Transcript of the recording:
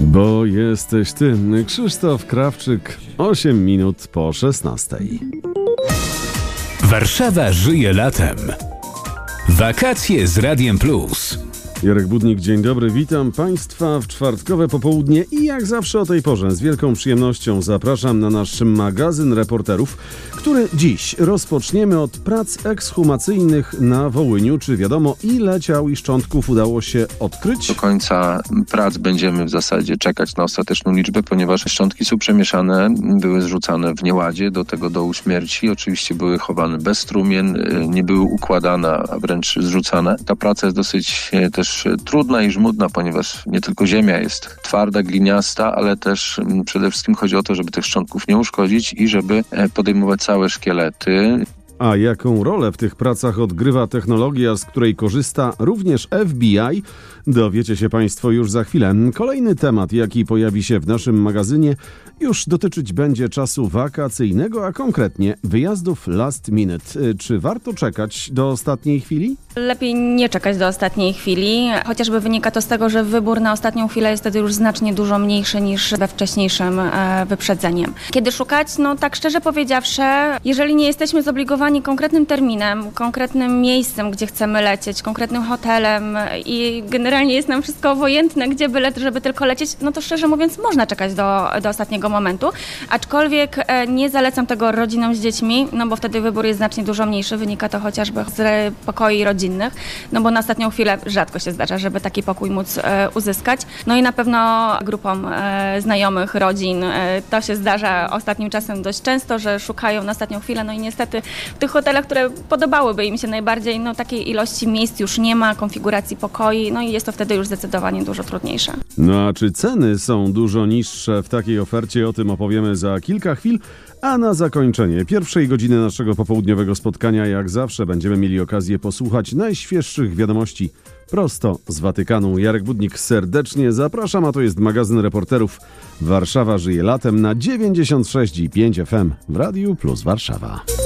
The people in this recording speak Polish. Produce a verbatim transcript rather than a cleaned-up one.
Bo jesteś ty, Krzysztof Krawczyk, osiem minut po szesnastej. Warszawa żyje latem. Wakacje z Radiem Plus. Jarek Budnik, dzień dobry, witam Państwa w czwartkowe popołudnie i jak zawsze o tej porze z wielką przyjemnością zapraszam na nasz magazyn reporterów, który dziś rozpoczniemy od prac ekshumacyjnych na Wołyniu. Czy wiadomo, ile ciał i szczątków udało się odkryć? Do końca prac będziemy w zasadzie czekać na ostateczną liczbę, ponieważ szczątki są przemieszane, były zrzucane w nieładzie do tego dołu śmierci. Oczywiście były chowane bez strumien, nie były układane, a wręcz zrzucane. Ta praca jest dosyć też trudna i żmudna, ponieważ nie tylko ziemia jest twarda, gliniasta, ale też przede wszystkim chodzi o to, żeby tych szczątków nie uszkodzić i żeby podejmować całe szkielety. A jaką rolę w tych pracach odgrywa technologia, z której korzysta również F B I? Dowiecie się Państwo już za chwilę. Kolejny temat, jaki pojawi się w naszym magazynie, już dotyczyć będzie czasu wakacyjnego, a konkretnie wyjazdów last minute. Czy warto czekać do ostatniej chwili? Lepiej nie czekać do ostatniej chwili. Chociażby wynika to z tego, że wybór na ostatnią chwilę jest wtedy już znacznie dużo mniejszy niż we wcześniejszym e, wyprzedzeniem. Kiedy szukać? No tak szczerze powiedziawszy, jeżeli nie jesteśmy zobligowani konkretnym terminem, konkretnym miejscem, gdzie chcemy lecieć, konkretnym hotelem i generalnie jest nam wszystko obojętne, gdzie by lecieć, żeby tylko lecieć, no to szczerze mówiąc można czekać do, do ostatniego momentu. Aczkolwiek e, nie zalecam tego rodzinom z dziećmi, no bo wtedy wybór jest znacznie dużo mniejszy. Wynika to chociażby z pokoi rodzinnych. No bo na ostatnią chwilę rzadko się zdarza, żeby taki pokój móc e, uzyskać. No i na pewno grupom e, znajomych, rodzin e, to się zdarza ostatnim czasem dość często, że szukają na ostatnią chwilę. No i niestety w tych hotelach, które podobałyby im się najbardziej, no takiej ilości miejsc już nie ma, konfiguracji pokoi, no i jest to wtedy już zdecydowanie dużo trudniejsze. No a czy ceny są dużo niższe w takiej ofercie? O tym opowiemy za kilka chwil. A na zakończenie pierwszej godziny naszego popołudniowego spotkania, jak zawsze, będziemy mieli okazję posłuchać najświeższych wiadomości prosto z Watykanu. Jarek Budnik serdecznie zapraszam, a to jest magazyn reporterów Warszawa żyje latem na dziewięćdziesiąt sześć i pięć F M w Radiu Plus Warszawa.